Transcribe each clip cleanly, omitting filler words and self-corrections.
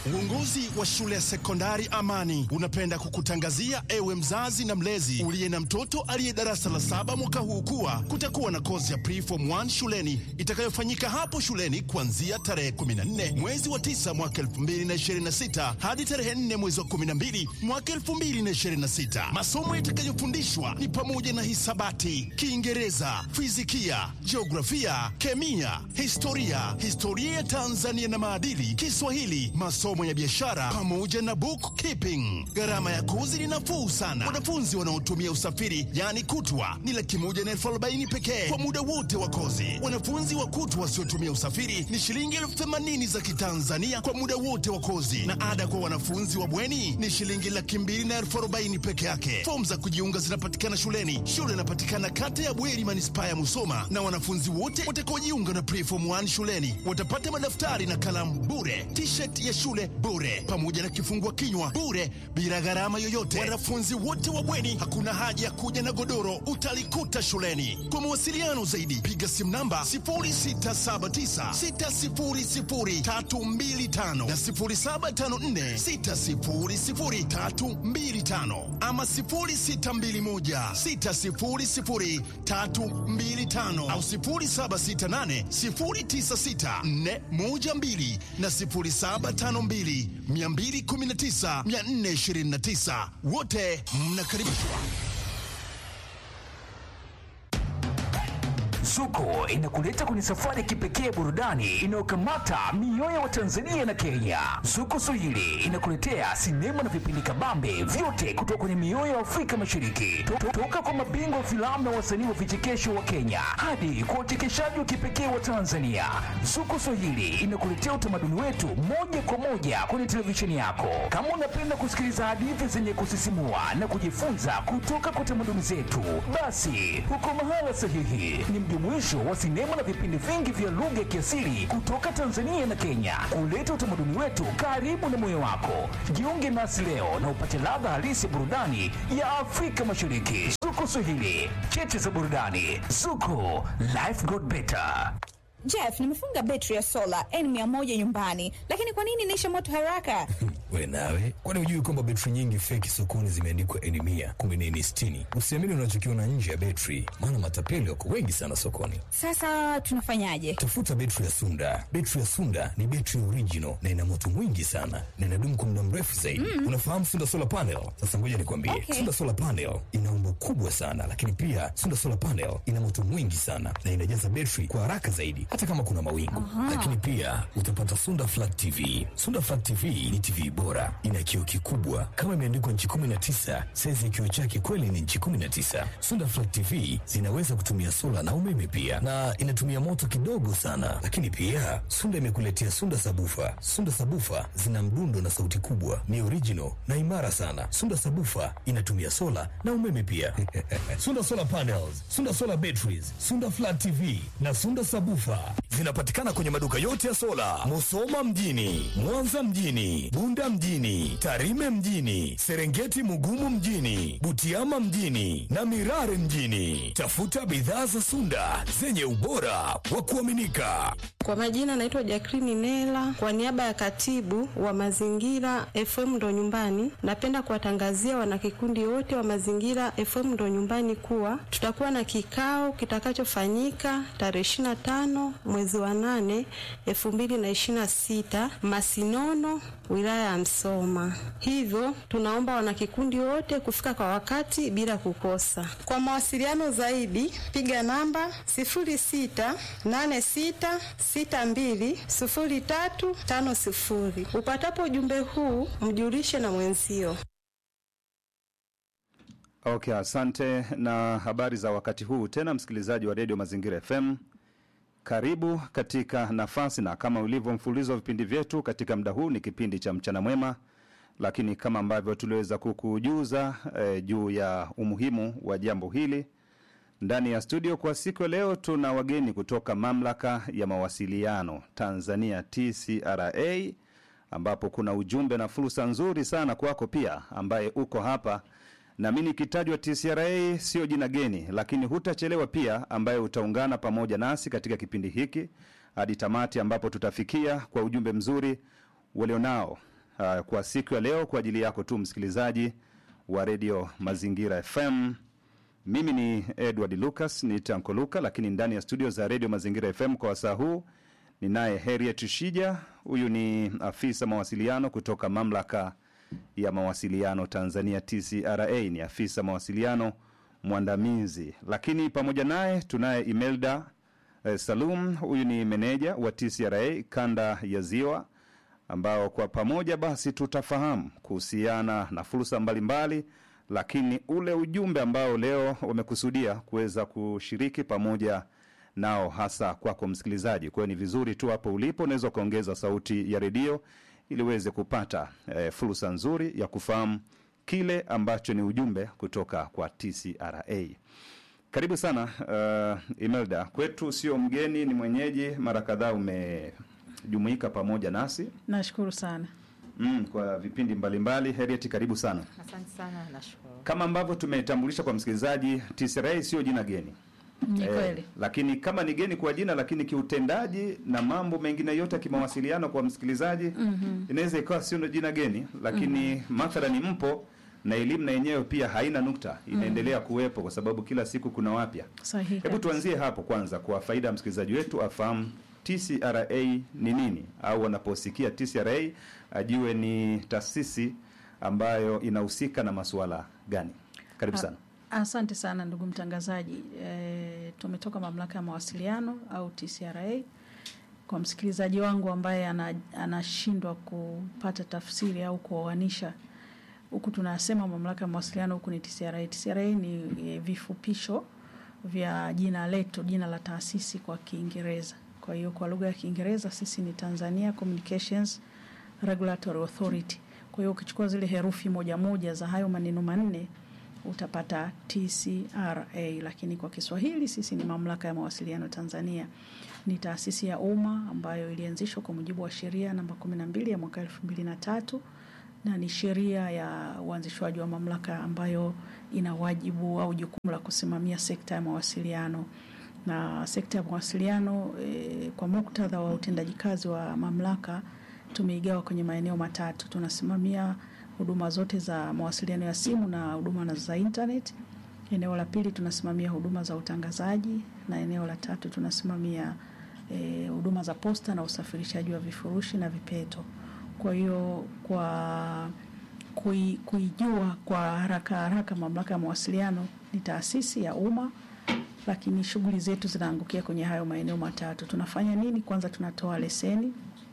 Uongozi wa shule ya sekondari Amani unapenda kukutangazia ewe mzazi na mlezi uliye na mtoto aliye darasa la 7 mwaka huu kuwa kutakuwa na kozi ya Pre-Form 1 shuleni itakayofanyika hapo shuleni kuanzia tarehe 14 mwezi wa 9 mwaka 2026 hadi tarehe 4 mwezi wa 12 mwaka 2026. Masomo yatakayofundishwa ni pamoja na hisabati, Kiingereza, fizikia, jiografia, kemia, historia ya Tanzania na maadili, Kiswahili, masomo ya biashara pamoja na bookkeeping. Gharama ya kozi ni nafuu sana. Wanafunzi wanaotumia usafiri yani kutwa ni 140,000 pekee kwa muda wote wa kozi. Wanafunzi wa kutwa wasiotumia usafiri ni shilingi 80,000 za Kitanzania kwa muda wote wa kozi, na ada kwa wanafunzi wa bweni ni shilingi 240,000 peke yake. Fomu za kujiunga zinapatikana shuleni. Shule inapatikana kata ya Bweri, manispaa ya Musoma, na wanafunzi wote watakaojiunga na Pre-Form 1 shuleni watapata madaftari na kalamu bure, t-shirt ya shule bure, pamoja na kifungua kinywa bure bila gharama yoyote. Wanafunzi wote wa bweni hakuna haja ya kuja na godoro, utalikuta shuleni. Kwa mawasiliano zaidi piga simu namba 0679600325 na 0754600325 ama 0621600325 au 0768096412 na 0752219429. Wote mnakaribishwa. Zuko inakuleta kwenye safari ya kipekee burudani inayokamata mioyo wa Tanzania na Kenya. Zuko Swahili inakuletea sinema na vipindi kabambe vyote kutoka kwenye mioyo ya Afrika Mashariki. Toka kwa mabingwa wa filamu na wasanii wa vichekesho wa Kenya hadi kwa uchekeshaji wa kipekee wa Tanzania. Zuko Swahili inakuletea utamaduni wetu moja kwa moja kwenye televisheni yako. Kama unapenda kusikiliza hadithi zenye kusisimua na kujifunza kutoka kwa tamaduni zetu, basi uko mahala sahihi. Ni mjumuisho wa sinema na vipindi vingi vya lugha ya kiasili kutoka Tanzania na Kenya, kuleta utamaduni wetu karibu na moyo wako. Jiunge nasi leo na upate ladha halisi ya burudani ya Afrika Mashariki. Zuko Swahili, cheche za burudani. Zuko, life got better. Jeff, nimefunga betri ya sola N100 nyumbani, lakini kwa nini inaisha moto haraka? Wewe nawe, kwani hujui kwamba betri nyingi fake sokoni zimeandikwa N100 kumbe ni N60? Usiamini unachokiona nje ya betri, maana matapeli wako wengi sana sokoni. Sasa tunafanyaje? Tafuta betri ya Sunda. Betri ya Sunda ni betri original na ina moto mwingi sana na inadumu kwa muda mrefu zaidi. Unafahamu Sunda Solar Panel? Sasa ngoja nikwambie. Okay. Sunda Solar Panel ina umbo kubwa sana, lakini pia Sunda Solar Panel ina moto mwingi sana na inajaza betri kwa haraka zaidi hata kama kuna mawingu. Lakini pia utapata Sunda Flat TV. Sunda Flat TV ni TV bora, ina kioo kikubwa kama imeandikwa inchi 19, size ya kioo chake kweli ni inchi 19. Sunda Flat TV zinaweza kutumia sola na umeme pia, na inatumia moto kidogo sana. Lakini pia Sunda imekuletea Sunda Sabufa. Sunda Sabufa zina mdundo na sauti kubwa, ni original na imara sana. Sunda Sabufa inatumia sola na umeme pia. Sunda Solar Panels, Sunda Solar Batteries, Sunda Flat TV na Sunda Sabufa zinapatikana kwenye maduka yote ya sola, Musoma mjini, Mwanza mjini, Bunda mjini, Tarime mjini, Serengeti Mugumu mjini, Butiama mjini na Mirare mjini. Tafuta bidhaa za Sunda zenye ubora wa kuaminika. Kwa majina naitwa Jacqueline Nela, kwa niaba ya katibu wa Mazingira FM ndo nyumbani, napenda kuwatangazia wanakikundi wote wa Mazingira FM ndo nyumbani kuwa tutakuwa na kikao kitakachofanyika tarehe 25 mwezi wa 8 2026 Masinono, wilaya ya Msoma. Hivyo tunaomba wanakikundi wote kufika kwa wakati bila kukosa. Kwa mawasiliano zaidi piga namba 0686620350. Upatapo ujumbe huu mjulishe na mwenzio. Okay, asante na habari za wakati huu tena msikilizaji wa Radio Mazingira FM. Karibu katika nafasi, na kama ulivyo mfululizo wa vipindi vyetu katika muda huu ni kipindi cha mchana mwema, lakini kama ambavyo tuliweza kukujuza juu ya umuhimu wa jambo hili, ndani ya studio kwa siku leo tuna wageni kutoka Mamlaka ya Mawasiliano Tanzania TCRA, ambapo kuna ujumbe na fursa nzuri sana kwako pia ambaye uko hapa. Na mimi nikitajwa TCRA sio jina geni, lakini hutachelewa pia ambaye utaungana pamoja nasi katika kipindi hiki hadi tamati, ambapo tutafikia kwa ujumbe mzuri walionao kwa siku ya leo kwa ajili yako tu msikilizaji wa Radio Mazingira FM. Mimi ni Edward Lucas, ni Tanko Luka, lakini ndani ya studio za Radio Mazingira FM kwa wasaa huu ninaye Harriet Shija. Huyu ni afisa mawasiliano kutoka Mamlaka ya Mawasiliano Tanzania TCRA, ni afisa mawasiliano mwandamizi. Lakini pamoja naye tunaye Imelda Salum, huyu ni meneja wa TCRA kanda ya Ziwa, ambao kwa pamoja basi tutafahamu kuhusiana na fursa mbalimbali, lakini ule ujumbe ambao leo wamekusudia kuweza kushiriki pamoja nao hasa kwako msikilizaji. Kwa hiyo ni vizuri tu hapo ulipo unaweza kuongeza sauti ya redio ili uweze kupata fursa nzuri ya kufahamu kile ambacho ni ujumbe kutoka kwa TCRA. Karibu sana Imelda. Kwetu sio mgeni, ni mwenyeji, mara kadhaa umejumuika pamoja nasi. Nashukuru sana. Kwa vipindi mbalimbali. Harriet, karibu sana. Asante sana, nashukuru. Kama ambavyo tumetambulisha kwa msikilizaji, TCRA sio jina geni. Ni kweli. Lakini kama ni geni kwa jina, lakini kiutendaji na mambo mengine yote ya kimawasiliano kwa msikilizaji, inaweza ikawa sio jina geni, lakini mathalani mpo na elimu na yenyewe pia haina nukta, inaendelea kuwepo kwa sababu kila siku kuna wapya. Sahihi. Hebu tuanzie hapo kwanza kwa faida ya msikilizaji wetu afahamu TCRA ni nini, au anaposikia TCRA ajue ni taasisi ambayo inahusika na masuala gani. Karibu sana. Asante sana ndugu mtangazaji. Tumetoka Mamlaka ya Mawasiliano au TCRA. Kwa msikilizaji wangu ambaye anashindwa kupata tafsiri au kuoanisha, huku tunasema Mamlaka ya Mawasiliano, huku ni TCRA. TCRA ni vifupisho vya jina letu, jina la taasisi kwa Kiingereza. Kwa hiyo kwa lugha ya Kiingereza sisi ni Tanzania Communications Regulatory Authority. Kwa hiyo ukichukua zile herufi moja moja za hayo maneno manne utapata TCRA, lakini kwa Kiswahili sisi ni Mamlaka ya Mawasiliano Tanzania. Ni taasisi ya umma ambayo ilianzishwa kwa mujibu wa sheria namba 12 ya mwaka 2003, na ni sheria ya uanzishwaji wa mamlaka ambayo ina wajibu au jukumu la kusimamia sekta ya mawasiliano. Na sekta ya mawasiliano kwa muktadha wa utendaji kazi wa mamlaka tumeigawa kwenye maeneo matatu. Tunasimamia huduma zote za mawasiliano ya simu na huduma za internet. Eneo la pili tunasimamia huduma za utangazaji, na eneo la tatu tunasimamia huduma za posta na usafirishaji wa vifurushi na vipeto. Kwa hiyo kwa kuijua kwa haraka Mamlaka ya Mawasiliano ni taasisi ya umma, lakini shughuli zetu zinaangukia kwenye hayo maeneo matatu. Tunafanya nini? Kwanza tunatoa leseni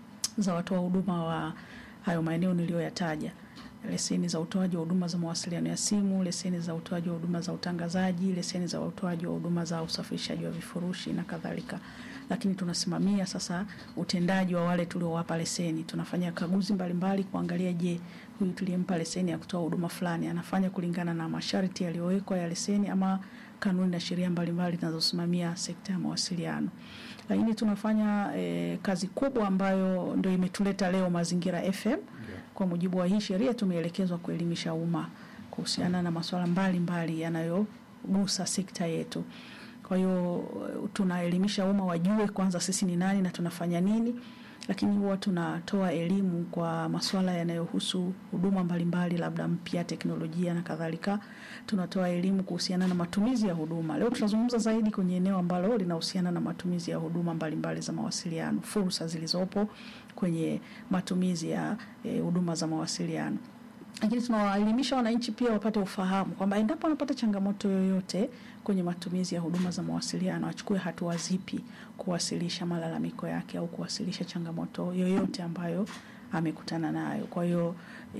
za watoa huduma wa hayo maeneo niliyoyataja. Leseni za utoaji wa huduma za mawasiliano ya simu, leseni za utoaji wa huduma za utangazaji, leseni za utoaji wa huduma za usafirishaji wa vifurushi na kadhalika. Lakini tunasimamia sasa utendaji wa wale tuliowapa leseni. Tunafanya kaguzi mbalimbali kuangalia, je, huyu tuliyempa leseni ya kutoa huduma fulani anafanya kulingana na masharti yaliyowekwa ya leseni ama kanuni na sheria mbalimbali zinazosimamia sekta ya mawasiliano. Lakini tunafanya kazi kubwa ambayo ndio imetuleta leo Mazingira FM. Kwa mujibu wa hii sheria tumeelekezwa kuelimisha umma kuhusiana na masuala mbalimbali yanayogusa sekta yetu. Kwa hiyo tunaelimisha umma wajue kwanza sisi ni nani na tunafanya nini, lakini huwa tunatoa elimu kwa masuala yanayohusu huduma mbalimbali, labda mpya, teknolojia na kadhalika. Tunatoa elimu kuhusiana na matumizi ya huduma. Leo tutazungumza zaidi kwenye eneo ambalo linahusiana na matumizi ya huduma mbalimbali za mawasiliano, fursa zilizopo kwenye matumizi ya huduma za mawasiliano. Lakini tunawaelimisha wananchi pia wapate ufahamu kwamba endapo wanapata changamoto yoyote kwenye matumizi ya huduma za mawasiliano, achukue hatua zipi kuwasilisha malalamiko yake au kuwasilisha changamoto yoyote ambayo amekutana nayo. Kwa hiyo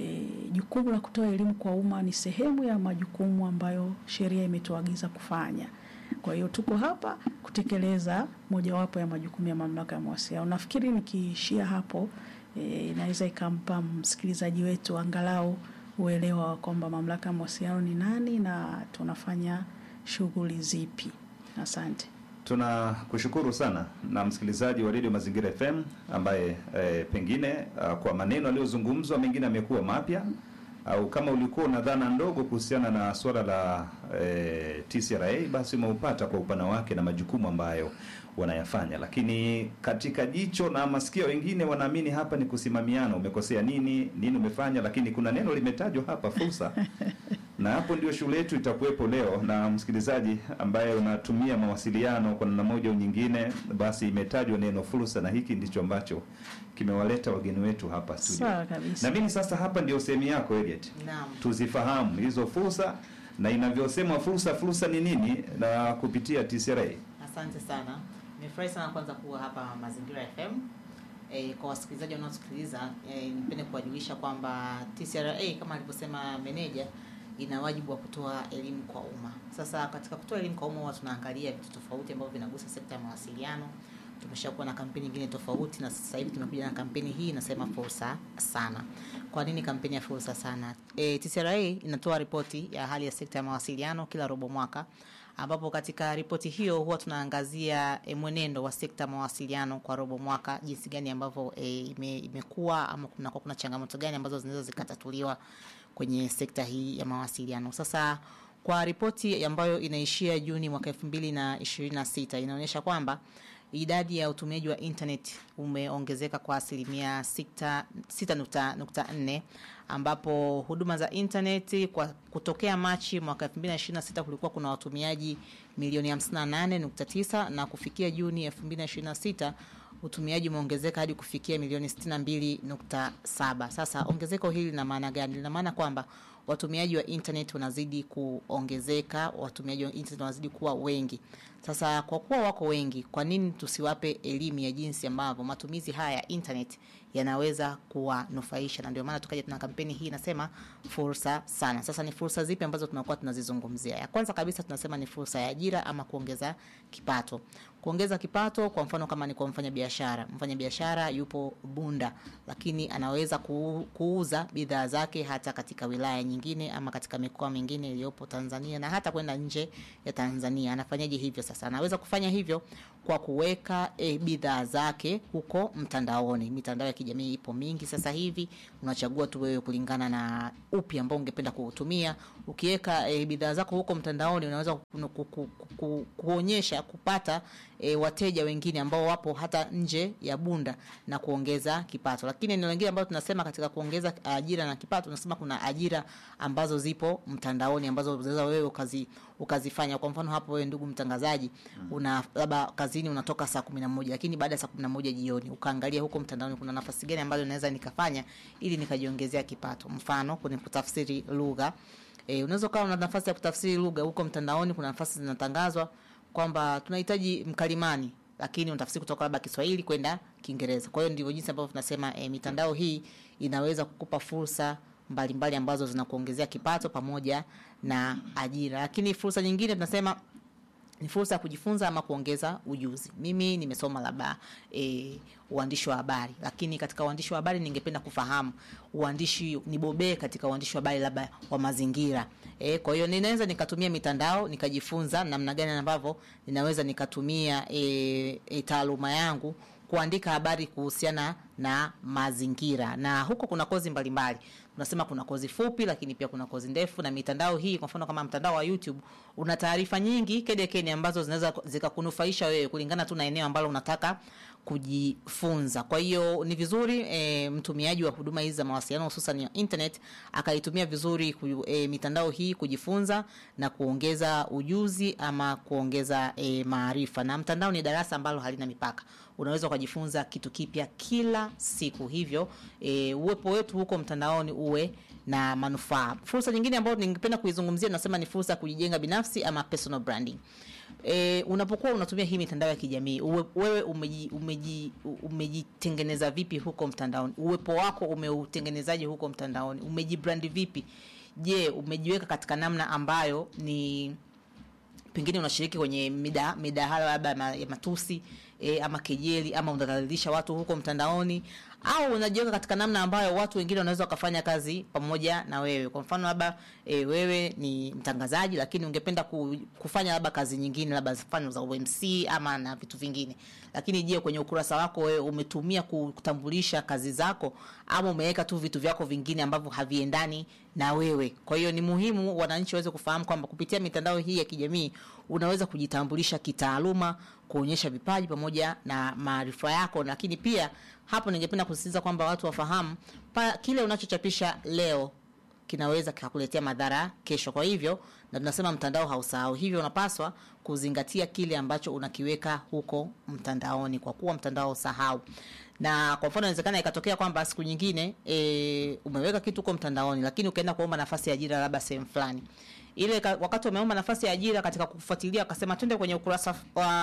jukumu la kutoa elimu kwa umma ni sehemu ya majukumu ambayo sheria imetuagiza kufanya. Kwa hiyo tuko hapa kutekeleza mojawapo ya majukumu ya Mamlaka ya Mawasiliano. Nafikiri nikiishia hapo inaweza ikampa msikilizaji wetu angalau uelewa kwamba Mamlaka ya Mawasiliano ni nani na tunafanya shughuli zipi. Asante. Tunakushukuru sana na msikilizaji wa Radio Mazingira FM ambaye pengine kwa maneno aliyozungumzwa mengine amekuwa mapya, au kama ulikuwa na dhana ndogo kuhusiana na swala la TCRA, basi umeupata kwa upana wake na majukumu ambayo wanayafanya. Lakini katika jicho na masikio wengine wanaamini hapa ni kusimamiana, umekosea nini umefanya, lakini kuna neno limetajwa hapa, fursa. Na hapo ndio shule yetu itakuwepo leo. Na msikilizaji ambaye unatumia mawasiliano kwa namna moja au nyingine, basi imetajwa neno fursa, na hiki ndicho ambacho kimewaleta wageni wetu hapa studio. Sawa kabisa. Na mimi sasa hapa ndio sehemu yako Elliot. Naam. Tuzifahamu hizo fursa na inavyosemwa fursa ni nini na kupitia TCRA. Asante sana. Nimefurahi sana kwanza kuwa hapa Mazingira FM. Kwa wasikilizaji wanaosikiliza, nipende kuwajulisha kwamba TCRA kama alivyosema meneja ina wajibu wa kutoa elimu kwa umma. Sasa katika kutoa elimu kwa umma tunaangalia vitu tofauti ambavyo vinagusa sekta ya mawasiliano. Tumeshakuwa na kampeni nyingine tofauti, na sasa hivi tumekuja na kampeni hii inasema fursa sana. Kwa nini kampeni ya fursa sana? TCRA inatoa ripoti ya hali ya sekta ya mawasiliano kila robo mwaka, ambapo katika ripoti hiyo huwa tunaangazia mwenendo wa sekta ya mawasiliano kwa robo mwaka, jinsi gani ambavyo imekuwa ama kuna changamoto gani ambazo zinaweza zikatatuliwa kwenye sekta hii ya mawasiliano. Sasa kwa ripoti ambayo inaishia Juni mwaka 2026 inaonyesha kwamba idadi ya utumiaji wa internet umeongezeka kwa 6.4, ambapo huduma za internet kwa kutokea Machi mwaka 2026 kulikuwa kuna watumiaji milioni 58.9, na kufikia Juni 2026 utumiaji umeongezeka hadi kufikia milioni 62.7. Sasa ongezeko hili lina maana gani? Lina maana kwamba watumiaji wa internet wanazidi kuongezeka, watumiaji wa internet wanazidi kuwa wengi. Sasa kwa kuwa wako wengi, kwa nini tusiwape elimu ya jinsi ambavyo matumizi haya ya internet yanaweza kuwanufaisha? Na ndio maana tukaja tuna kampeni hii inasema fursa sana. Sasa ni fursa zipi ambazo tunakuwa tunazizungumzia? Ya kwanza kabisa tunasema ni fursa ya ajira ama kuongeza kipato. Kuongeza kipato kwa mfano kama ni kwa mfanyabiashara. Mfanyabiashara yupo Bunda, lakini anaweza kuuza bidhaa zake hata katika wilaya nyingine ama katika mikoa mingine iliyopo Tanzania na hata kwenda nje ya Tanzania. Anafanyaje hivyo sasa? Anaweza kufanya hivyo kwa kuweka bidhaa zake huko mtandaoni. Mitandao ya kijamii ipo mingi sasa hivi, unachagua tu wewe kulingana na upi ambao ungependa kuutumia. Ukiweka bidhaa zako huko mtandaoni, unaweza kuonyesha kupata wateja wengine ambao wapo hata nje ya Bunda na kuongeza kipato. Lakini eneo lingine ambalo tunasema katika kuongeza ajira na kipato, tunasema kuna ajira ambazo zipo mtandaoni ambazo unaweza wewe ukazifanya. Kwa mfano hapo wewe ndugu mtangazaji, una labda kazini unatoka saa 11, lakini baada ya saa 11 jioni ukaangalia huko mtandaoni kuna nafasi gani ambazo naweza nikafanya ili nikajiongezea kipato. Mfano kuna kutafsiri lugha. Unaweza kuwa una nafasi ya kutafsiri lugha huko mtandaoni, kuna nafasi zinatangazwa kwamba tunahitaji mkalimani, lakini unatafsiri kutoka labda Kiswahili kwenda Kiingereza. Kwa hiyo ndivyo jinsi ambavyo tunasema mitandao hii inaweza kukupa fursa mbalimbali ambazo zinakuongezea kipato pamoja na ajira. Lakini fursa nyingine tunasema ni fursa ya kujifunza ama kuongeza ujuzi. Mimi nimesoma labda uandishi wa habari, lakini katika uandishi wa habari ningependa kufahamu uandishi, nibobee katika uandishi wa habari labda wa mazingira. Kwa hiyo ninaweza nikatumia mitandao nikajifunza namna gani ambavyo ninaweza nikatumia taaluma yangu kuandika habari kuhusiana na mazingira. Na huko kuna kozi mbalimbali. Tunasema kuna kozi fupi lakini pia kuna kozi ndefu, na mitandao hii kwa mfano kama mtandao wa YouTube una taarifa nyingi kede ambazo zinaweza zikakunufaisha wewe kulingana tu na eneo ambalo unataka kujifunza. Kwa hiyo ni vizuri mtumiaji wa huduma hizi za mawasiliano hususan ya internet akaitumia vizuri mitandao hii kujifunza na kuongeza ujuzi ama kuongeza maarifa. Na mtandao ni darasa ambalo halina mipaka. Unaweza kujifunza kitu kipya kila siku. Hivyo uwepo wetu huko mtandaoni uwe na manufaa. Fursa nyingine ambayo ningependa kuizungumzia nasema ni fursa kujijenga binafsi ama personal branding. Unapokuwa unatumia hii mitandao ya kijamii, wewe umejitengeneza vipi huko mtandaoni? Uwepo wako umeutengenezaje huko mtandaoni? Umejibrand vipi? Je, umejiweka katika namna ambayo ni pengine unashiriki kwenye midahalo labda ya matusi ama kejeli ama unadhalilisha watu huko mtandaoni, au unajiweka katika namna ambayo watu wengine wanaweza kufanya kazi pamoja na wewe. Kwa mfano labda wewe ni mtangazaji lakini ungependa kufanya labda kazi nyingine, labda mfano za UMC ama na vitu vingine. Lakini je, kwenye ukurasa wako wewe umetumia kutambulisha kazi zako ama umeweka tu vitu vyako vingine ambavyo haviendani na wewe? Kwa hiyo ni muhimu wananchi waweze kufahamu kwamba kupitia mitandao hii ya kijamii unaweza kujitambulisha kitaaluma, kuonyesha vipaji pamoja na maarifa yako. Lakini pia hapo ningependa kusisitiza kwamba watu wafahamu kile unachochapisha leo kinaweza kukuletea madhara kesho. Kwa hivyo na tunasema mtandao hausahau, hivyo unapaswa kuzingatia kile ambacho unakiweka huko mtandaoni, kwa kuwa mtandao hausahau. Na kwa mfano inawezekana ikatokea kwamba siku nyingine umeweka kitu huko mtandaoni lakini ukaenda kuomba nafasi ya ajira labda sehemu fulani. Ile wakati umeomba nafasi ya ajira, katika kufuatilia akasema twende kwenye ukurasa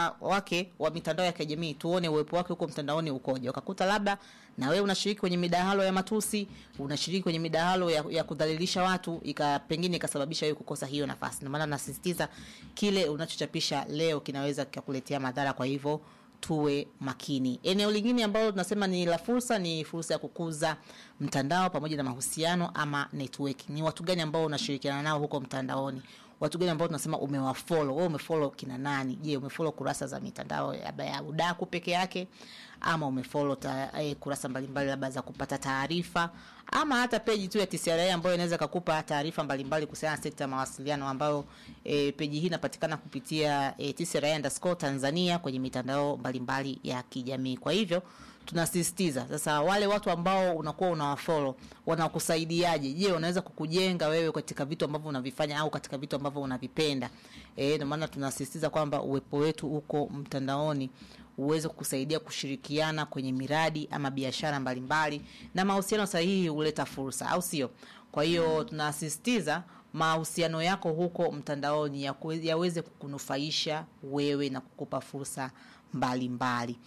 wake wa mitandao ya kijamii tuone uwepo wake huko mtandaoni ukoje. Ukakuta labda na wewe unashiriki kwenye midahalo ya matusi, unashiriki kwenye midahalo ya kudhalilisha watu, pengine ikasababisha wewe kukosa hiyo nafasi. Ndio maana nasisitiza kile unachochapisha leo kinaweza kukuletea madhara, kwa hivyo tuwe makini. Eneo lingine ambalo tunasema ni la fursa, ni fursa ya kukuza mtandao pamoja na mahusiano ama networking. Ni watu gani ambao unashirikiana nao huko mtandaoni? Watu gani ambao tunasema umewafollow? Wewe umefollow kina nani? Je, umefollow kurasa za mitandao ya udaku peke yake ama umefollow kurasa mbalimbali labda za kupata taarifa, ama hata page tu ya TCRA ambayo inaweza kukupa taarifa mbalimbali kuhusiana na sekta ya mawasiliano, ambayo page hii inapatikana kupitia TCRA_Tanzania kwenye mitandao mbalimbali ya kijamii. Kwa hivyo tunasisitiza sasa wale watu ambao unakuwa unawafollow wanakusaidiaje? Je, unaweza kukujenga wewe katika vitu ambavyo unavifanya au katika vitu ambavyo unavipenda? Ndio maana tunasisitiza kwamba uwepo wetu huko mtandaoni uweze kukusaidia kushirikiana kwenye miradi ama biashara mbalimbali, na mahusiano sahihi huleta fursa, au sio? Kwa hiyo tunasisitiza mahusiano yako huko mtandaoni yaweze kukunufaisha wewe na kukupa fursa mbalimbali.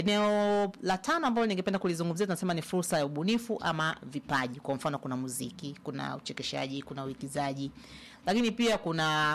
Eneo la 5 ambalo ningependa kulizungumzia tunasema ni fursa ya ubunifu ama vipaji. Kwa mfano kuna muziki, kuna uchekeshaji, kuna uigizaji, lakini pia kuna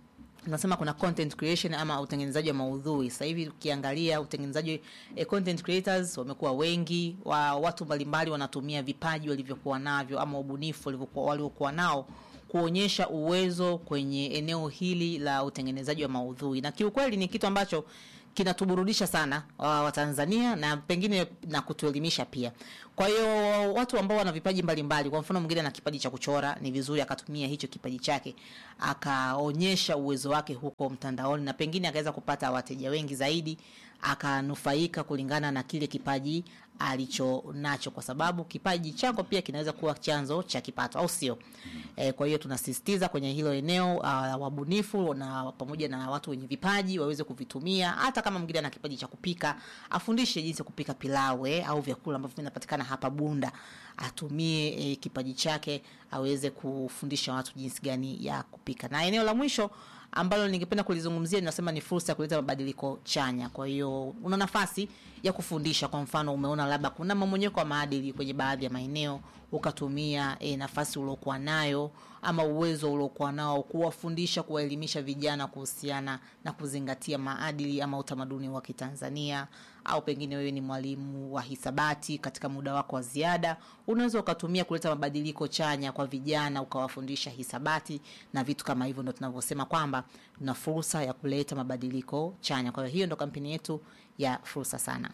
content creation ama utengenezaji wa maudhui. Sasa hivi ukiangalia utengenezaji content creators wamekuwa wengi, watu mbalimbali wanatumia vipaji walivyokuwa navyo ama ubunifu waliokuwa nao kuonyesha uwezo kwenye eneo hili la utengenezaji wa maudhui. Na kiukweli ni kitu ambacho kinatuburudisha sana wa Tanzania na pengine na kutuelimisha pia. Kwa hiyo watu ambao wana vipaji mbalimbali, kwa mfano mwingine ana kipaji cha kuchora, ni vizuri akatumia hicho kipaji chake akaonyesha uwezo wake huko mtandaoni, na pengine akaweza kupata wateja wengi zaidi, akanufaika kulingana na kile kipaji alicho nacho, kwa sababu kipaji chako pia kinaweza kuwa chanzo cha kipato, au sio? Kwa hiyo tunasisitiza kwenye hilo eneo wabunifu na pamoja na watu wenye vipaji waweze kuvitumia. Hata kama mwingine ana kipaji cha kupika, afundishe jinsi kupika pilau au vyakula ambavyo vinapatikana hapa Bunda, atumie kipaji chake aweze kufundisha watu jinsi gani ya kupika. Na eneo la mwisho ambalo ningependa kulizungumzia ninasema ni fursa ya kuleta mabadiliko chanya. Kwa hiyo una nafasi ya kufundisha. Kwa mfano umeona labda kuna mmomonyoko wa maadili kwenye baadhi ya maeneo, ukatumia nafasi uliokuwa nayo ama uwezo uliokuwa nao kuwafundisha, kuwaelimisha vijana kuhusiana na kuzingatia maadili ama utamaduni wa Kitanzania. Au pengine wewe ni mwalimu wa hisabati, katika muda wako wa ziada unaweza ukatumia kuleta mabadiliko chanya kwa vijana, ukawafundisha hisabati na vitu kama hivyo. Ndio tunavyosema kwamba tuna fursa ya kuleta mabadiliko chanya. Kwa hiyo ndio kampeni yetu ya fursa sana.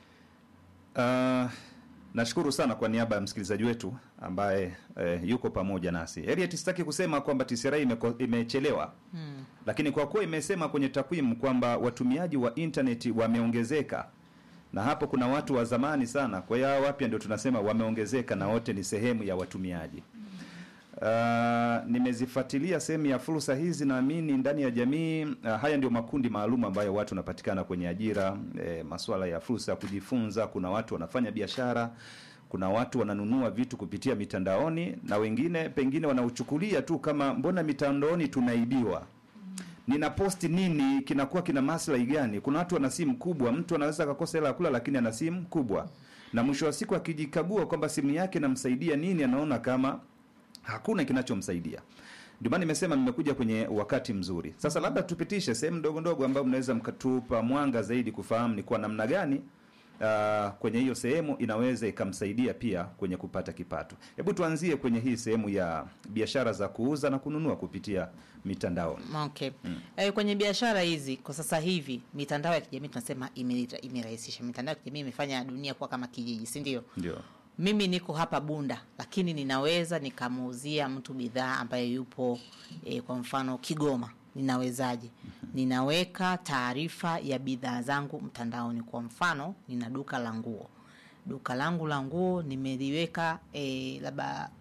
Nashukuru sana kwa niaba ya msikilizaji wetu ambaye yuko pamoja nasi. Harriet, sitaki kusema kwamba TCRA imechelewa. Lakini kwa kuwa imesema kwenye takwimu kwamba watumiaji wa internet wameongezeka, na hapo kuna watu wa zamani sana, kwa hiyo wapya ndio tunasema wameongezeka, na wote ni sehemu ya watumiaji. Nimezifuatilia sehemu ya fursa hizi, naamini ndani ya jamii haya ndio makundi maalum ambayo watu wanapatikana kwenye ajira, masuala ya fursa ya kujifunza. Kuna watu wanafanya biashara, kuna watu wananunua vitu kupitia mitandaoni, na wengine pengine wanauchukulia tu kama mbona mitandaoni tunaibiwa, nina posti nini kinakuwa kina maslahi gani? Kuna watu wana simu kubwa, mtu anaweza kukosa hela kula lakini ana simu kubwa, na mwisho wa siku akijikagua kwamba simu yake inamsaidia nini, anaona kama hakuna kinachomsaidia. Ndio maana nimesema nimekuja kwenye wakati mzuri. Sasa labda tupitishe sehemu ndogo ndogo ambayo mnaweza mkatupa mwanga zaidi kufahamu ni kwa namna gani kwenye hiyo sehemu inaweza ikamsaidia pia kwenye kupata kipato. Hebu tuanzie kwenye hii sehemu ya biashara za kuuza na kununua kupitia mitandao. Okay. Kwenye biashara hizi kwa sasa hivi mitandao ya kijamii tunasema imerahisisha. Mitandao ya kijamii imefanya dunia kuwa kama kijiji, si ndio? Ndio. Mimi niko hapa Bunda, lakini ninaweza nikamuuzia mtu bidhaa ambaye yupo kwa mfano Kigoma. Ninawezaje? Ninaweka taarifa ya bidhaa zangu mtandaoni. Kwa mfano, nina duka la nguo. Duka langu la nguo nimeliweka labda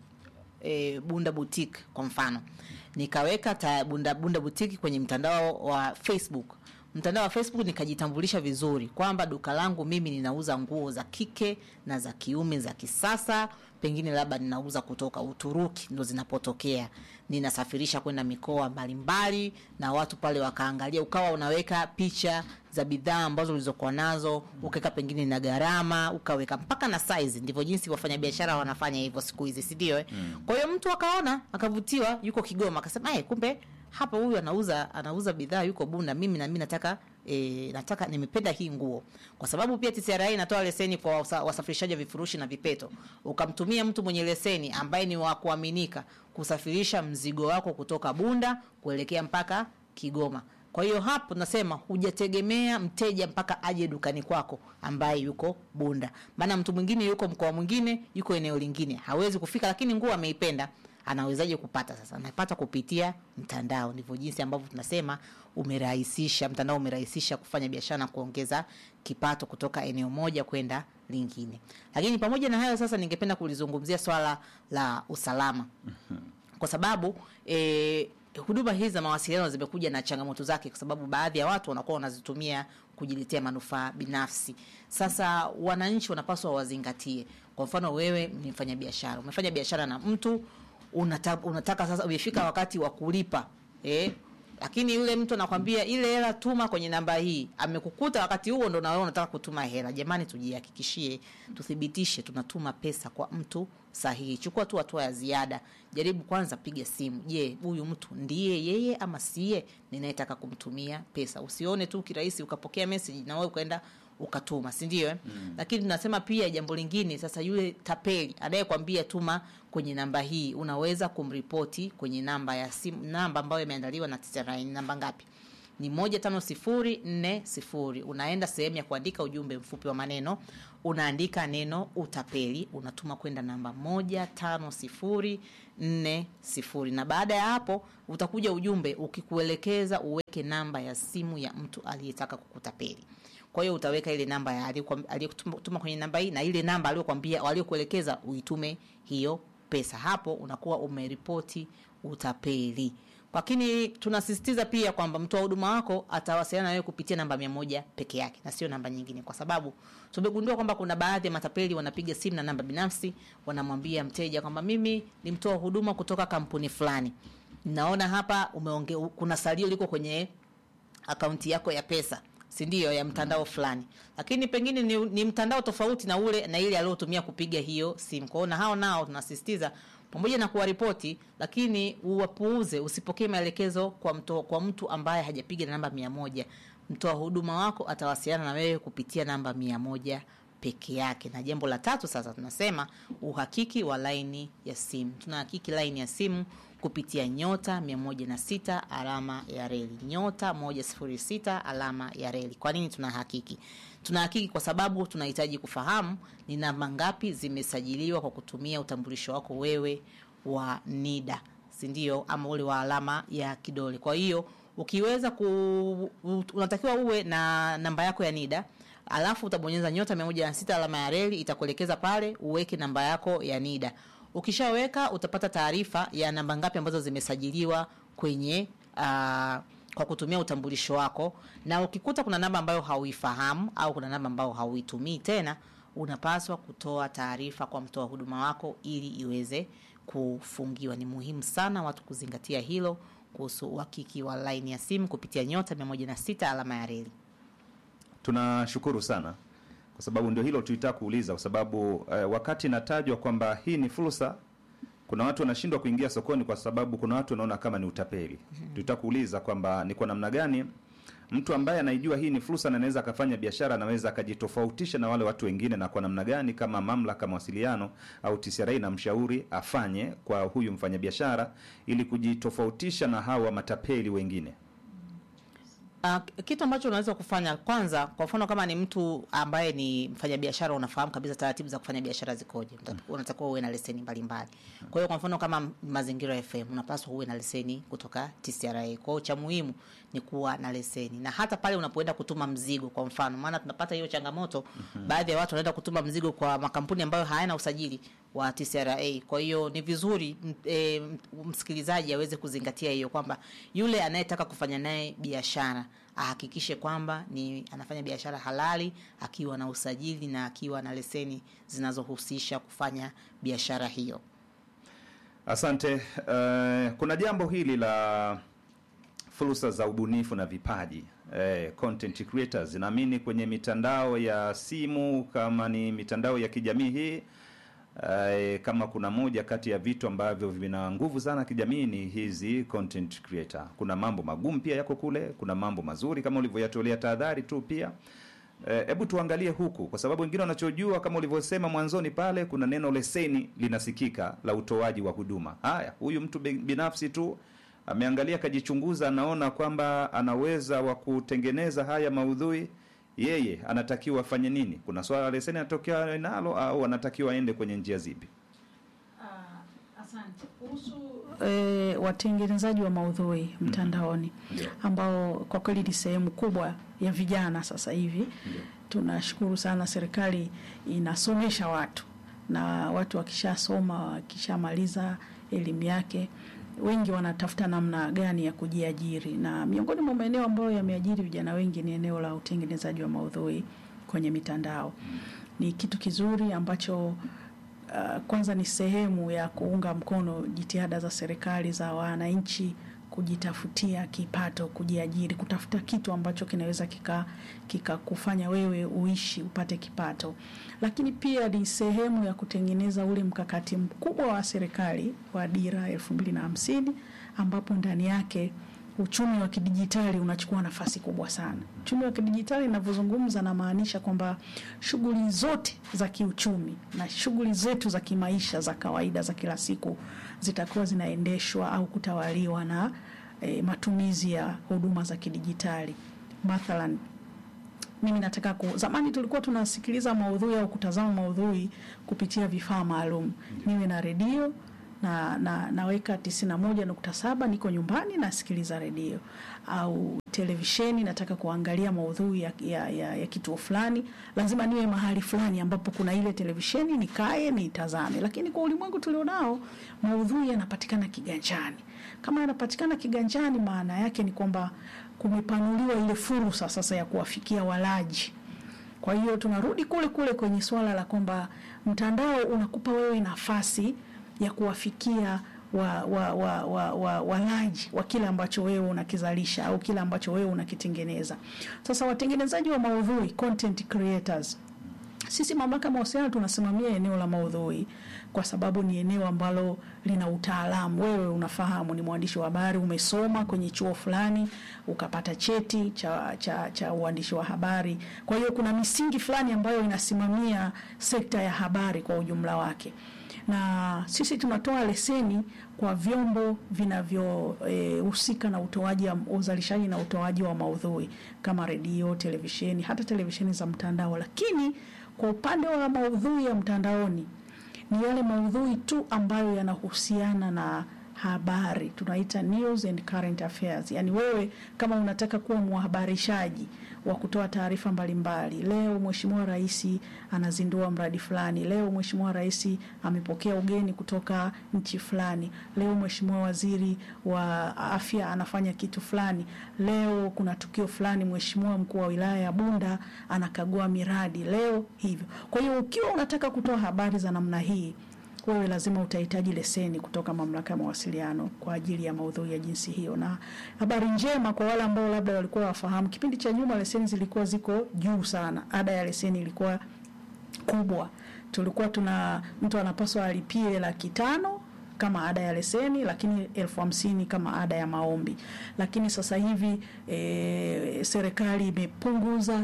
Bunda Boutique kwa mfano. Nikaweka Bunda Boutique kwenye mtandao wa Facebook. Mtandao wa Facebook nikajitambulisha vizuri kwamba duka langu mimi ninauza nguo za kike na za kiume za kisasa, pengine labda ninauza kutoka Uturuki ndo zinapotokea. Ninasafirisha kwenda mikoa mbalimbali na watu pale wakaangalia, ukawa unaweka picha za bidhaa ambazo ulizokuwa nazo, ukaweka pengine na gharama, ukaweka mpaka na size. Ndivyo jinsi wafanyabiashara wanafanya hivyo siku hizi, si ndio? Kwa hiyo mtu akaona, akavutiwa, yuko Kigoma, akasema kumbe hapa huyu anauza bidhaa yuko Bunda, mimi na mimi nataka nimependa hii nguo. Kwa sababu pia TCRA inatoa leseni kwa wasafirishaji wa vifurushi na vipeto. Ukamtumia mtu mwenye leseni ambaye ni wa kuaminika kusafirisha mzigo wako kutoka Bunda kuelekea mpaka Kigoma. Kwa hiyo hapo nasema hujategemea mteja mpaka aje dukani kwako ambaye yuko Bunda. Maana mtu mwingine yuko mkoa mwingine, yuko eneo lingine, hawezi kufika, lakini nguo ameipenda. Anawezaje kupata sasa? Anapata kupitia mtandao. Ndivyo jinsi ambavyo tunasema mtandao umerahisisha kufanya biashara na kuongeza kipato kutoka eneo moja kwenda lingine. Lakini pamoja na hayo sasa ningependa kulizungumzia swala la usalama. Kwa sababu huduma hizi za mawasiliano zimekuja na changamoto zake, kwa sababu baadhi ya watu wanakuwa wanazitumia kujiletea manufaa binafsi. Sasa wananchi wanapaswa wazingatie. Kwa mfano wewe ni mfanyabiashara, umefanya biashara na mtu, unataka sasa umefika wakati wa kulipa, lakini yule mtu anakuambia ile hela tuma kwenye namba hii, amekukuta wakati huo ndo na wewe unataka kutuma hela. Jamani, tujihakikishie, tuthibitishe tunatuma pesa kwa mtu sahihi. Chukua tu hatua ya ziada, jaribu kwanza, piga simu. Je, huyu mtu ndiye yeye ama siye ninayetaka kumtumia pesa? Usione tu kirahisi ukapokea message na wewe ukaenda ukatuma, si ndio? Lakini tunasema pia jambo lingine, sasa yule tapeli anayekwambia tuma kwenye namba hii, unaweza kumripoti kwenye namba ya simu, namba ambayo imeandaliwa na TCRA. Namba ngapi? Ni 15040. Unaenda sehemu ya kuandika ujumbe mfupi wa maneno, unaandika neno utapeli, unatuma kwenda namba 15040, na baada ya hapo utakuja ujumbe ukikuelekeza uweke namba ya simu ya mtu aliyetaka kukutapeli. Kwa hiyo utaweka ile namba ya aliyekutuma kwenye namba hii na ile namba aliyokuambia aliyokuelekeza uitume hiyo pesa. Hapo unakuwa umeripoti utapeli. Lakini tunasisitiza pia kwamba mtoa huduma wako atawasiliana na wewe kupitia namba 100 peke yake na sio namba nyingine, kwa sababu tumegundua kwamba kuna baadhi ya matapeli wanapiga simu na namba binafsi, wanamwambia mteja kwamba mimi ni mtoa huduma kutoka kampuni fulani, naona hapa kuna salio liko kwenye akaunti yako ya pesa, si ndio, ya mtandao fulani, lakini pengine ni mtandao tofauti na ile aliyotumia kupiga hiyo simu. Kwa hiyo na hao nao tunasisitiza pamoja na kuwaripoti, lakini uwapuuze, usipokee maelekezo kwa mtu ambaye hajapiga namba 100. Mtoa huduma wako atawasiliana na wewe kupitia namba 100 peke yake. Na jambo la tatu sasa tunasema uhakiki wa laini ya simu. Tunahakiki laini ya simu kupitia nyota 106 alama ya reli, nyota 106 alama ya reli. Kwa nini tunahakiki? Tunahakiki kwa sababu tunahitaji kufahamu ni namba ngapi zimesajiliwa kwa kutumia utambulisho wako wewe wa NIDA, si ndio, ama ule wa alama ya kidole. Kwa hiyo ukiweza unatakiwa uwe na namba yako ya NIDA, alafu utabonyeza nyota 106 alama ya reli, itakuelekeza pale uweke namba yako ya NIDA. Ukishaweka utapata taarifa ya namba ngapi ambazo zimesajiliwa kwenye kwa kutumia utambulisho wako, na ukikuta kuna namba ambayo hauifahamu au kuna namba ambayo hauitumii tena, unapaswa kutoa taarifa kwa mtoa huduma wako ili iweze kufungiwa. Ni muhimu sana watu kuzingatia hilo kuhusu uhakiki wa line ya simu kupitia nyota 106 alama ya reli. Tunashukuru sana kwa sababu ndio hilo tulitaka kuuliza, kwa sababu wakati natajwa kwamba hii ni fursa, kuna watu wanashindwa kuingia sokoni kwa sababu kuna watu wanaona kama ni utapeli. Tulitaka kuuliza kwamba ni kwa namna gani mtu ambaye anaijua hii ni fursa na anaweza akafanya biashara, anaweza akajitofautisha na wale watu wengine, na kwa namna gani kama mamlaka mawasiliano au TCRA na mshauri afanye kwa huyu mfanyabiashara ili kujitofautisha na hawa matapeli wengine? Kitu ambacho unaweza kufanya kwanza, kwa mfano kama ni mtu ambaye ni mfanyabiashara, unafahamu kabisa taratibu za kufanya biashara zikoje, unatakiwa uwe na leseni mbalimbali. Kwa hiyo kwa mfano kama Mazingira FM, unapaswa uwe na leseni kutoka TCRA. Kwa hiyo cha muhimu ni kuwa na leseni. Na hata pale unapoenda kutuma mzigo, kwa mfano, maana tunapata hiyo changamoto, baadhi ya watu wanaenda kutuma mzigo kwa makampuni ambayo hayana usajili wa TCRA. Kwa hiyo ni vizuri msikilizaji aweze kuzingatia hiyo, kwamba yule anayetaka kufanya naye biashara ahakikishe kwamba ni anafanya biashara halali, akiwa na usajili na akiwa na leseni zinazohusisha kufanya biashara hiyo. Asante. Kuna jambo hili la fursa za ubunifu na vipaji, content creators. Naamini kwenye mitandao ya simu, kama ni mitandao ya kijamii hii, kama kuna moja kati ya vitu ambavyo vina nguvu sana kijamii ni hizi content creator. Kuna mambo magumu pia yako kule, kuna mambo mazuri kama ulivyoyatolea tahadhari tu pia. Hebu tuangalie huku, kwa sababu wengine wanachojua kama ulivyosema mwanzoni pale, kuna neno leseni linasikika la utoaji wa huduma. Haya, huyu mtu binafsi tu ameangalia, kajichunguza, anaona kwamba anaweza wa kutengeneza haya maudhui, yeye anatakiwa afanye nini? Kuna swala la leseni anatokea nalo, au anatakiwa aende kwenye njia zipi? Asante. Kuhusu watengenezaji wa maudhui mtandaoni, ambao kwa kweli ni sehemu kubwa ya vijana sasa hivi. Tunashukuru sana serikali inasomesha watu, na watu wakishasoma, wakishamaliza elimu yake, wengi wanatafuta namna gani ya kujiajiri, na miongoni mwa maeneo ambayo yameajiri vijana wengi ni eneo la utengenezaji wa maudhui kwenye mitandao. Ni kitu kizuri ambacho kwanza ni sehemu ya kuunga mkono jitihada za serikali za wananchi kujitafutia kipato, kujiajiri, kutafuta kitu ambacho kinaweza kikakufanya wewe uishi, upate kipato. Lakini pia ni sehemu ya kutengeneza ule mkakati mkubwa wa serikali wa Dira 2050, ambapo ndani yake uchumi wa kidijitali unachukua nafasi kubwa sana. Uchumi wa kidijitali ninavyozungumza, na maanisha kwamba shughuli zote za kiuchumi na shughuli zetu za kimaisha za kawaida za kila siku zitakuwa zinaendeshwa au kutawaliwa na matumizi ya huduma za kidijitali. Mathalan, mimi nataka zamani tulikuwa tunasikiliza maudhui au kutazama maudhui kupitia vifaa maalum. Niwe na redio na naweka 91.7, niko nyumbani nasikiliza redio, au televisheni nataka kuangalia maudhui ya kituo fulani, lazima niwe mahali fulani ambapo kuna ile televisheni, nikae nitazame. Lakini kwa ulimwengu tulionao, maudhui yanapatikana kiganjani. Kama yanapatikana kiganjani, maana yake ni kwamba kumepanuliwa ile fursa sasa ya kuwafikia walaji. Kwa hiyo tunarudi kule kwenye swala la kwamba mtandao unakupa wewe nafasi ya kuwafikia walaji wa kile ambacho wewe unakizalisha au kile ambacho wewe unakitengeneza. Sasa watengenezaji wa maudhui, content creators, sisi mamlaka mawasiliano tunasimamia eneo la maudhui kwa sababu ni eneo ambalo lina utaalamu. Wewe unafahamu, ni mwandishi wa habari, umesoma kwenye chuo fulani, ukapata cheti cha uandishi wa habari. Kwa hiyo kuna misingi fulani ambayo inasimamia sekta ya habari kwa ujumla wake. Na sisi tunatoa leseni kwa vyombo vinavyohusika na uzalishaji na utoaji wa maudhui kama redio, televisheni, hata televisheni za mtandao. Lakini kwa upande wa maudhui ya mtandaoni, ni yale maudhui tu ambayo yanahusiana na habari, tunaita news and current affairs. Yani wewe kama unataka kuwa mhabarishaji wa kutoa taarifa mbalimbali, leo Mheshimiwa Rais anazindua mradi fulani, leo Mheshimiwa Rais amepokea ugeni kutoka nchi fulani, leo Mheshimiwa Waziri wa Afya anafanya kitu fulani, leo kuna tukio fulani, Mheshimiwa Mkuu wa Wilaya ya Bunda anakagua miradi leo, hivyo. Kwa hiyo ukiwa unataka kutoa habari za namna hii, wewe lazima utahitaji leseni kutoka mamlaka ya mawasiliano kwa ajili ya maudhui ya jinsi hiyo. Na habari njema kwa wale ambao labda walikuwa wafahamu, kipindi cha nyuma leseni zilikuwa ziko juu sana. Ada ya leseni ilikuwa kubwa. Tulikuwa mtu anapaswa alipie 500,000 kama ada ya leseni, lakini 50,000 kama ada ya maombi. Lakini sasa hivi serikali imepunguza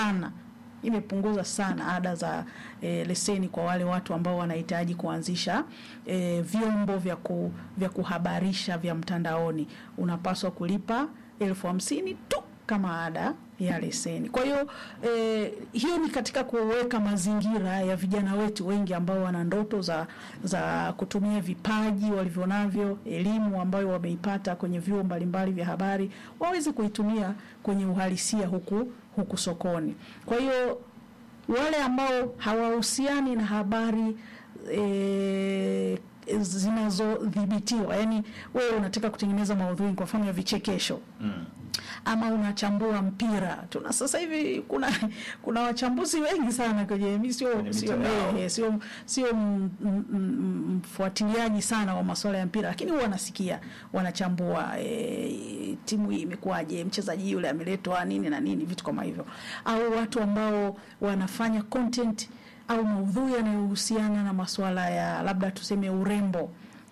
sana ada za leseni kwa wale watu ambao wanahitaji kuanzisha vyombo vya kuhabarisha vya mtandaoni. Unapaswa kulipa 50,000 tu kama ada ya leseni. Kwa hiyo hiyo ni katika kuweka mazingira ya vijana wetu wengi ambao wana ndoto za kutumia vipaji walivyonavyo, elimu ambayo wameipata kwenye vyuo mbalimbali vya habari, waweze kuitumia kwenye uhalisia huku sokoni. Kwa hiyo wale ambao hawahusiani na habari zinazodhibitiwa, yani wewe unataka kutengeneza maudhui kwa mfano ya vichekesho, ama unachambua mpira. Sasa hivi kuna wachambuzi wengi sana kwenye sio mfuatiliaji sana wa masuala ya mpira, lakini wanasikia wanachambua timu hii imekuaje, mchezaji yule ameletwa nini na nini, vitu kama hivyo. Au watu ambao wanafanya content au maudhui yanayohusiana na masuala ya labda tuseme urembo,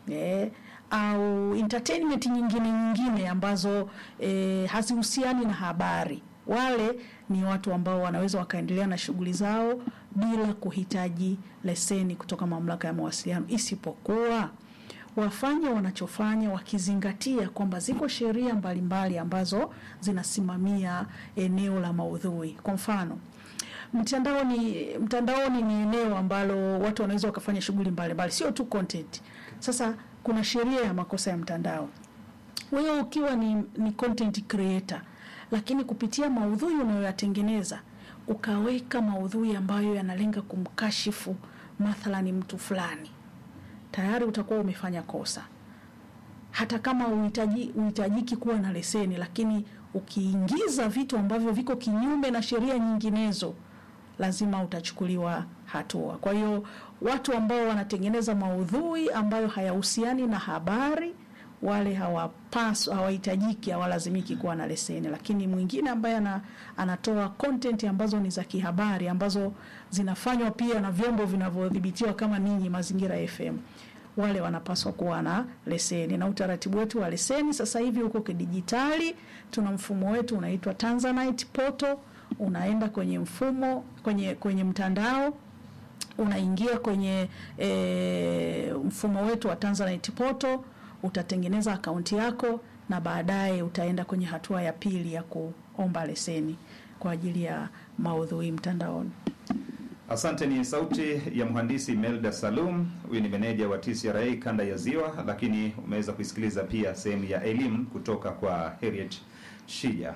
au entertainment nyingine ambazo hazihusiani na habari. Wale ni watu ambao wanaweza wakaendelea na shughuli zao bila kuhitaji leseni kutoka Mamlaka ya Mawasiliano, isipokuwa wafanye wanachofanya wakizingatia kwamba ziko sheria mbalimbali ambazo zinasimamia eneo la maudhui. Kwa mfano, mtandaoni ni eneo ambalo watu wanaweza wakafanya shughuli mbalimbali, sio tu content. Sasa kuna sheria ya makosa ya mtandao. Wewe ukiwa ni content creator, lakini kupitia maudhui unayoyatengeneza ukaweka maudhui ambayo yanalenga kumkashifu mathalani mtu fulani, tayari utakuwa umefanya kosa. Hata kama uhitajiki kuwa na leseni, lakini ukiingiza vitu ambavyo viko kinyume na sheria nyinginezo, lazima utachukuliwa hatua. Kwa hiyo watu ambao wanatengeneza maudhui ambayo hayahusiani na habari, wale hawahitajiki, hawalazimiki kuwa na leseni. Lakini mwingine ambaye anatoa content ambazo ni za kihabari, ambazo zinafanywa pia na vyombo vinavyodhibitiwa kama ninyi Mazingira FM, wale wanapaswa kuwa na leseni. Na utaratibu wetu wa leseni sasa hivi uko kidijitali. Tuna mfumo wetu unaitwa Tanzanite Portal. Unaenda kwenye kwenye mtandao, unaingia kwenye mfumo wetu wa Tanzanite Portal, utatengeneza akaunti yako, na baadaye utaenda kwenye hatua ya pili ya kuomba leseni kwa ajili ya maudhui mtandaoni. Asante. Ni sauti ya mhandisi Melda Salum, huyu ni meneja wa TCRA kanda ya Ziwa, lakini umeweza kusikiliza pia sehemu ya elimu kutoka kwa Harriet Shija.